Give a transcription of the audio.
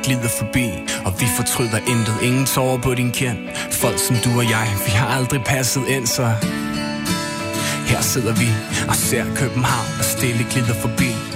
glider forbi, og vi fortryder intet. Ingen tårer på din kind. Folk som du og jeg, vi har aldrig passet ind, så her sidder vi og ser København, der stille glider forbi.